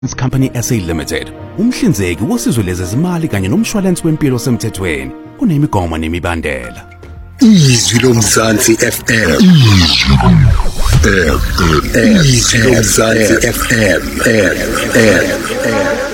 Company SA Limited, umhlinzeki wosizo lezezimali kanye nomshwalense wempilo semthethweni, kunemigomo nemibandela. Izwi lomzansi FM. Izwi lomzansi FM.